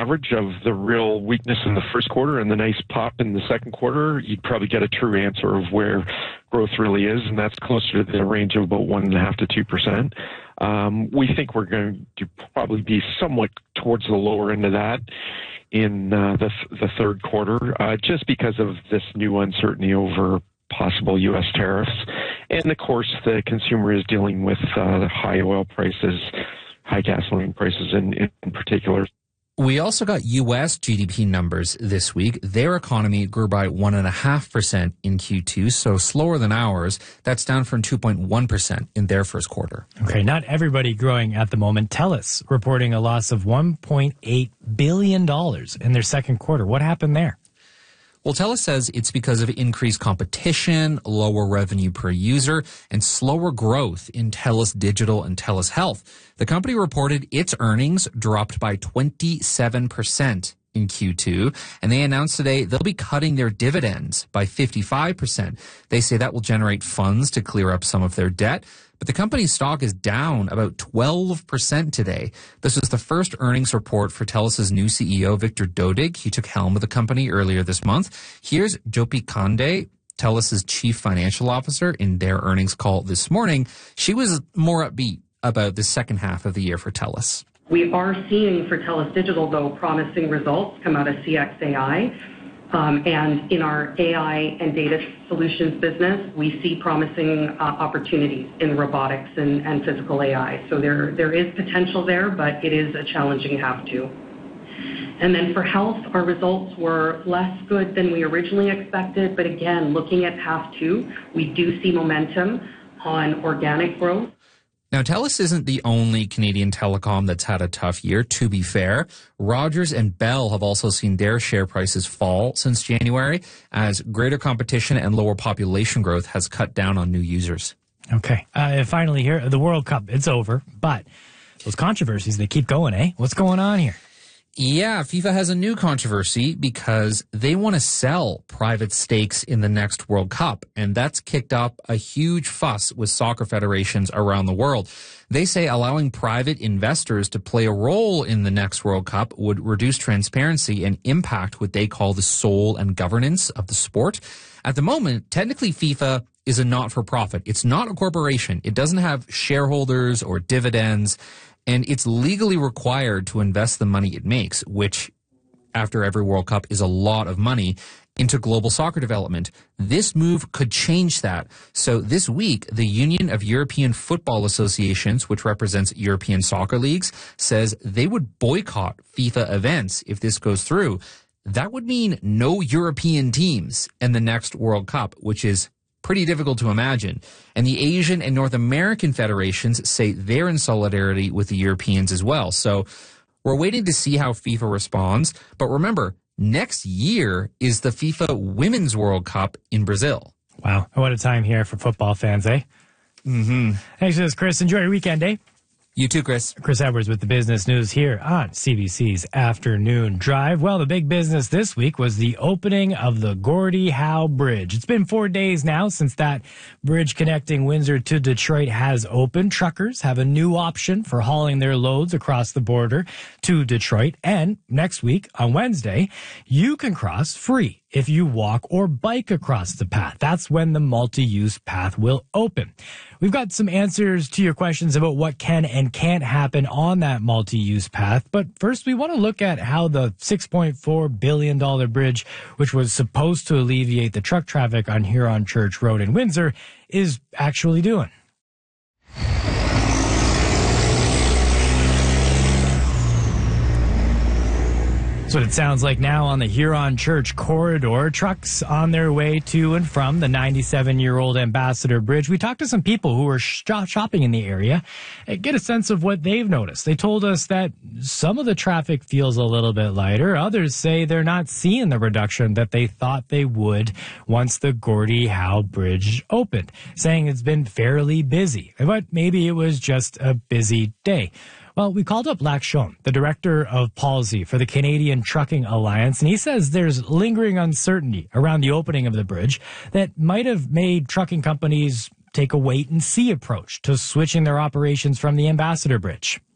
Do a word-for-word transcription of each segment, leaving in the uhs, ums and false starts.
average of the real weakness in the first quarter and the nice pop in the second quarter, you'd probably get a true answer of where growth really is, and that's closer to the range of about one and a half to two percent. Um, we think we're going to probably be somewhat towards the lower end of that in uh, the the third quarter, uh, just because of this new uncertainty over possible U S tariffs, and of course the consumer is dealing with uh, high oil prices, high gasoline prices in, in particular. We also got U S G D P numbers this week. Their economy grew by one point five percent in Q two, so slower than ours. That's down from two point one percent in their first quarter. Okay, not everybody growing at the moment. TELUS reporting a loss of one point eight billion dollars in their second quarter. What happened there? Well, TELUS says it's because of increased competition, lower revenue per user, and slower growth in TELUS Digital and TELUS Health. The company reported its earnings dropped by twenty-seven percent in Q two, and they announced today they'll be cutting their dividends by fifty-five percent. They say that will generate funds to clear up some of their debt. But the company's stock is down about twelve percent today. This was the first earnings report for TELUS's new C E O, Victor Dodig. He took helm of the company earlier this month. Here's Jopi Kande, TELUS's chief financial officer, in their earnings call this morning. She was more upbeat about the second half of the year for TELUS. We are seeing for TELUS Digital, though, promising results come out of C X A I. Um, and in our A I and data solutions business, we see promising uh, opportunities in robotics and, and physical A I. So there, there is potential there, but it is a challenging half two. And then for health, our results were less good than we originally expected. But again, looking at half two, we do see momentum on organic growth. Now, TELUS isn't the only Canadian telecom that's had a tough year, to be fair. Rogers and Bell have also seen their share prices fall since January as greater competition and lower population growth has cut down on new users. Okay. Uh, finally here, the World Cup, it's over, but those controversies, they keep going, eh? What's going on here? Yeah, FIFA has a new controversy because they want to sell private stakes in the next World Cup, and that's kicked up a huge fuss with soccer federations around the world. They say allowing private investors to play a role in the next World Cup would reduce transparency and impact what they call the soul and governance of the sport. At the moment, technically FIFA is a not-for-profit. It's not a corporation. It doesn't have shareholders or dividends, and it's legally required to invest the money it makes, which after every World Cup is a lot of money, into global soccer development. This move could change that. So this week, the Union of European Football Associations, which represents European soccer leagues, says they would boycott FIFA events if this goes through. That would mean no European teams in the next World Cup, which is pretty difficult to imagine. And the Asian and North American federations say they're in solidarity with the Europeans as well. So we're waiting to see how FIFA responds. But remember, next year is the FIFA Women's World Cup in Brazil. Wow. What a time here for football fans, eh? Mm-hmm. Thanks for this, Chris. Enjoy your weekend, eh? You too, Chris. Chris Edwards with the business news here on C B C's Afternoon Drive. Well, the big business this week was the opening of the Gordie Howe Bridge. It's been four days now since that bridge connecting Windsor to Detroit has opened. Truckers have a new option for hauling their loads across the border to Detroit. And next week, on Wednesday, you can cross free if you walk or bike across the path. That's when the multi-use path will open. We've got some answers to your questions about what can and can't happen on that multi-use path. But first, we want to look at how the six point four billion dollars bridge, which was supposed to alleviate the truck traffic on Huron Church Road in Windsor, is actually doing. That's what it sounds like now on the Huron Church corridor. Trucks on their way to and from the ninety-seven-year-old Ambassador Bridge. We talked to some people who were sh- shopping in the area and get a sense of what they've noticed. They told us that some of the traffic feels a little bit lighter. Others say they're not seeing the reduction that they thought they would once the Gordie Howe Bridge opened, saying it's been fairly busy. But maybe it was just a busy day. Well, we called up Lac Shone, the director of policy for the Canadian Trucking Alliance, and he says there's lingering uncertainty around the opening of the bridge that might have made trucking companies take a wait-and-see approach to switching their operations from the Ambassador Bridge.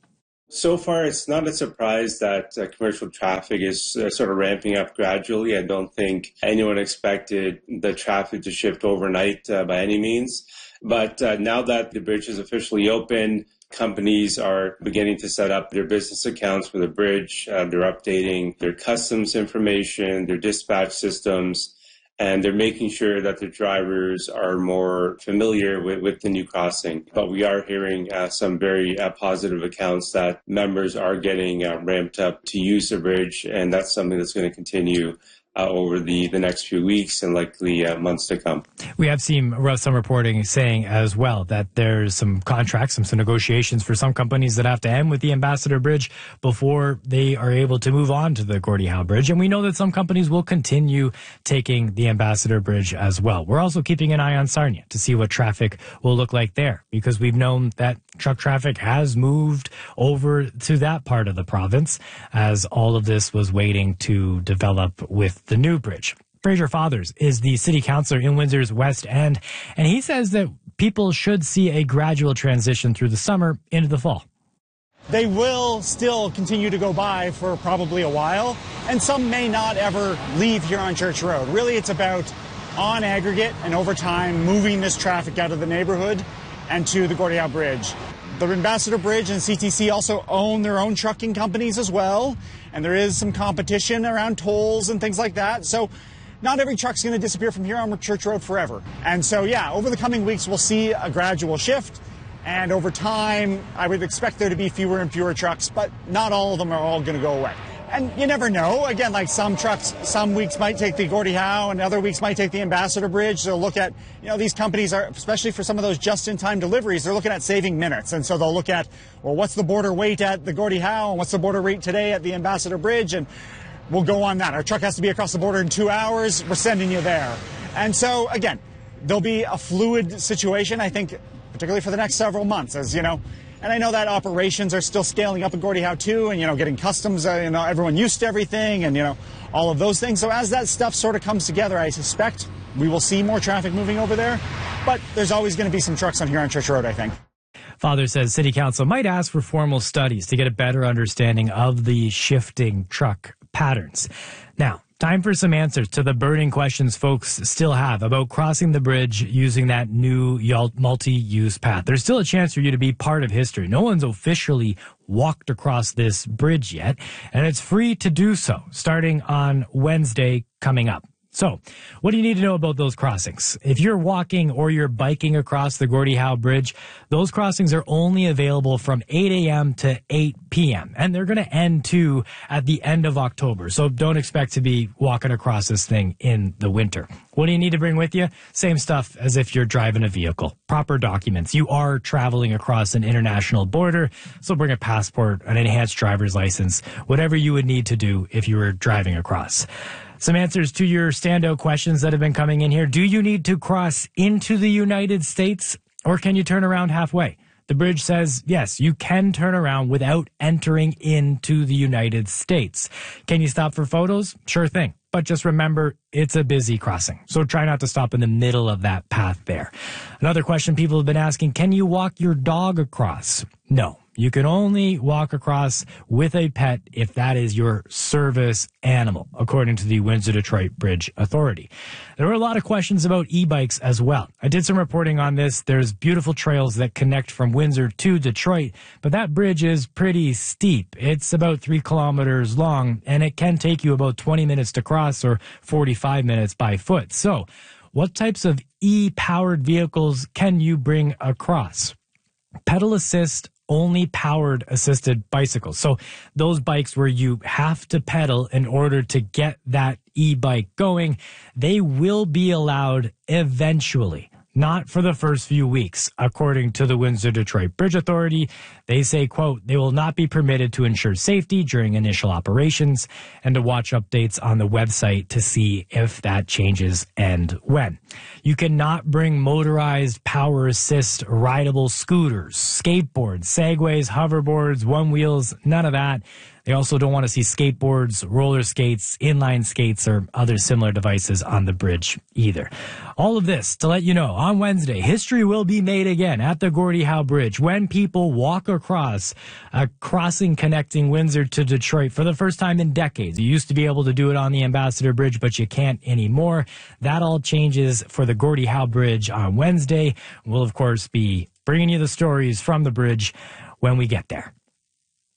So far, it's not a surprise that uh, commercial traffic is uh, sort of ramping up gradually. I don't think anyone expected the traffic to shift overnight uh, by any means. But uh, now that the bridge is officially open, companies are beginning to set up their business accounts for the bridge. Uh, they're updating their customs information, their dispatch systems, and they're making sure that their drivers are more familiar with, with the new crossing. But we are hearing uh, some very uh, positive accounts that members are getting uh, ramped up to use the bridge, and that's something that's going to continue Uh, over the, the next few weeks and likely uh, months to come. We have seen some reporting saying as well that there's some contracts, some, some negotiations for some companies that have to end with the Ambassador Bridge before they are able to move on to the Gordie Howe Bridge. And we know that some companies will continue taking the Ambassador Bridge as well. We're also keeping an eye on Sarnia to see what traffic will look like there, because we've known that truck traffic has moved over to that part of the province as all of this was waiting to develop with the new bridge. Fraser Fathers is the city councillor in Windsor's West End, and he says that people should see a gradual transition through the summer into the fall. They will still continue to go by for probably a while, and some may not ever leave Huron Church Road. Really, it's about, on aggregate and over time, moving this traffic out of the neighborhood and to the Gordie Howe Bridge. The Ambassador Bridge and C T C also own their own trucking companies as well, and there is some competition around tolls and things like that. So not every truck's going to disappear from here on Church Road forever. And so, yeah, over the coming weeks, we'll see a gradual shift. And over time, I would expect there to be fewer and fewer trucks, but not all of them are all going to go away. And you never know. Again, like some trucks, some weeks might take the Gordie Howe and other weeks might take the Ambassador Bridge. So look at, you know, these companies are, especially for some of those just-in-time deliveries, they're looking at saving minutes. And so they'll look at, well, what's the border wait at the Gordie Howe and what's the border rate today at the Ambassador Bridge? And we'll go on that. Our truck has to be across the border in two hours. We're sending you there. And so, again, there'll be a fluid situation, I think, particularly for the next several months, as, you know, and I know that operations are still scaling up at Gordie Howe too, and, you know, getting customs, uh, you know, everyone used to everything, and, you know, all of those things. So as that stuff sort of comes together, I suspect we will see more traffic moving over there. But there's always going to be some trucks on Huron Church Road, I think. Father says City Council might ask for formal studies to get a better understanding of the shifting truck patterns. Now, time for some answers to the burning questions folks still have about crossing the bridge using that new multi-use path. There's still a chance for you to be part of history. No one's officially walked across this bridge yet, and it's free to do so starting on Wednesday coming up. So, what do you need to know about those crossings? If you're walking or you're biking across the Gordie Howe Bridge, those crossings are only available from eight a.m. to eight p.m. And they're going to end too at the end of October. So don't expect to be walking across this thing in the winter. What do you need to bring with you? Same stuff as if you're driving a vehicle. Proper documents. You are traveling across an international border, so bring a passport, an enhanced driver's license, whatever you would need to do if you were driving across. Some answers to your standout questions that have been coming in here. Do you need to cross into the United States, or can you turn around halfway? The bridge says, yes, you can turn around without entering into the United States. Can you stop for photos? Sure thing. But just remember, it's a busy crossing. So try not to stop in the middle of that path there. Another question people have been asking, can you walk your dog across? No. You can only walk across with a pet if that is your service animal, according to the Windsor-Detroit Bridge Authority. There were a lot of questions about e-bikes as well. I did some reporting on this. There's beautiful trails that connect from Windsor to Detroit, but that bridge is pretty steep. It's about three kilometers long, and it can take you about twenty minutes to cross or forty-five minutes by foot. So, what types of e-powered vehicles can you bring across? Pedal assist only powered assisted bicycles. So those bikes where you have to pedal in order to get that e-bike going, they will be allowed eventually. Not for the first few weeks, according to the Windsor-Detroit Bridge Authority. They say, quote, they will not be permitted to ensure safety during initial operations and to watch updates on the website to see if that changes and when. You cannot bring motorized power assist rideable scooters, skateboards, segways, hoverboards, one wheels, none of that. They also don't want to see skateboards, roller skates, inline skates, or other similar devices on the bridge either. All of this to let you know, on Wednesday, history will be made again at the Gordie Howe Bridge when people walk across a crossing connecting Windsor to Detroit for the first time in decades. You used to be able to do it on the Ambassador Bridge, but you can't anymore. That all changes for the Gordie Howe Bridge on Wednesday. We'll, of course, be bringing you the stories from the bridge when we get there.